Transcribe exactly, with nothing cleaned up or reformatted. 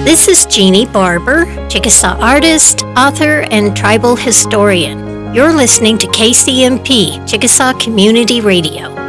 This is Jeannie Barber, Chickasaw artist, author, and tribal historian. You're listening to K C M P, Chickasaw Community Radio.